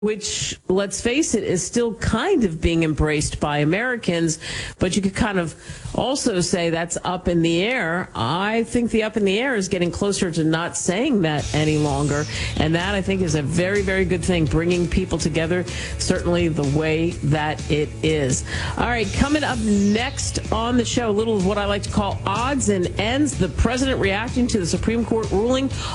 which, let's face it, is still kind of being embraced by Americans, but you could kind of also say that's up in the air. I think the up in the air is getting closer to not saying that any longer, and that, I think, is a very, very good thing, bringing people together, certainly the way that it is. All right, coming up next on the show, a little of what I like to call odds and ends, the president reacting to the Supreme Court ruling